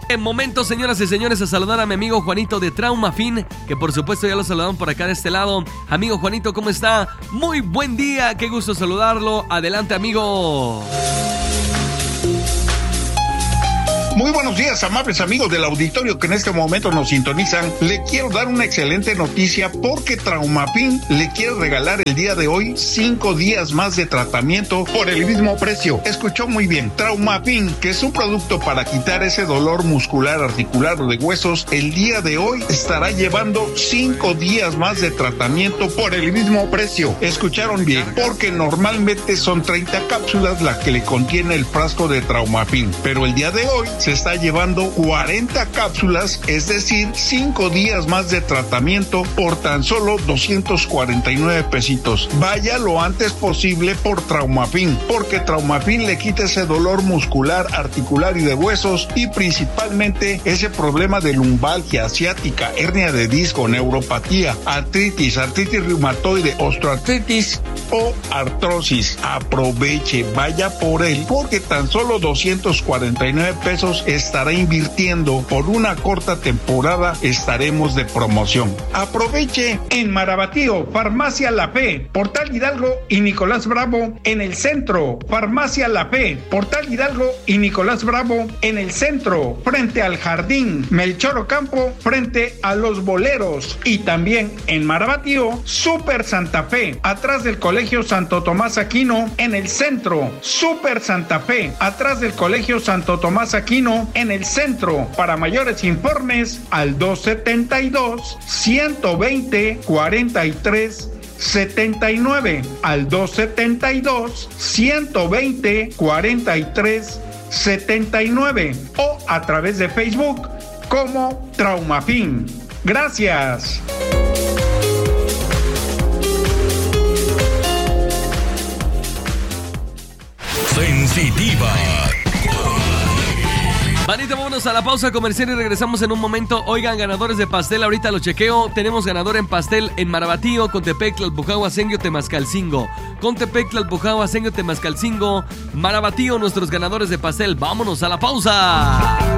En momento, señoras y señores, a saludar a mi amigo Juanito de Traumafin, que por supuesto ya lo saludaron por acá de este lado. Amigo Juanito, ¿cómo está? Muy buen día, qué gusto saludarlo. Adelante, amigo. Muy buenos días, amables amigos del auditorio que en este momento nos sintonizan. Le quiero dar una excelente noticia porque Traumafin le quiere regalar el día de hoy 5 días más de tratamiento por el mismo precio. Escuchó muy bien. Traumafin, que es un producto para quitar ese dolor muscular, articular o de huesos, el día de hoy estará llevando 5 días más de tratamiento por el mismo precio. Escucharon bien, porque normalmente son 30 cápsulas las que le contiene el frasco de Traumafin, pero el día de hoy se está llevando 40 cápsulas, es decir, 5 días más de tratamiento por tan solo 249 pesitos. Vaya lo antes posible por Traumafin, porque Traumafin le quita ese dolor muscular, articular y de huesos, y principalmente ese problema de lumbalgia, asiática, hernia de disco, neuropatía, artritis reumatoide, osteoartritis o artrosis. Aproveche, vaya por él, porque tan solo 249 pesos estará invirtiendo. Por una corta temporada estaremos de promoción. Aproveche en Marabatío, Farmacia La Fe, Portal Hidalgo y Nicolás Bravo en el centro. Farmacia La Fe, Portal Hidalgo y Nicolás Bravo en el centro, frente al Jardín. Melchor Ocampo, frente a Los Boleros. Y también en Marabatío, Super Santa Fe, atrás del Colegio Santo Tomás Aquino en el centro. Super Santa Fe, atrás del Colegio Santo Tomás Aquino en el centro. Para mayores informes al 272-120-43-79, al 272-120-43-79 o a través de Facebook como Traumafin. Gracias. Sensitiva. Manita, vámonos a la pausa comercial y regresamos en un momento. Oigan, ganadores de pastel, ahorita lo chequeo. Tenemos ganador en pastel en Marabatío, Contepec, Tlalpujahua, Asencio, Temascalcingo. Contepec, Tlalpujahua, Asencio, Temascalcingo, Marabatío, nuestros ganadores de pastel. Vámonos a la pausa.